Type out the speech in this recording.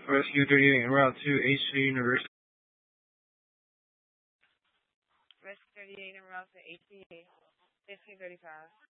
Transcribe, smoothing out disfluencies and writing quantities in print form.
Rescue 38 en route to HC University. Rescue 38 en route to HC 1535.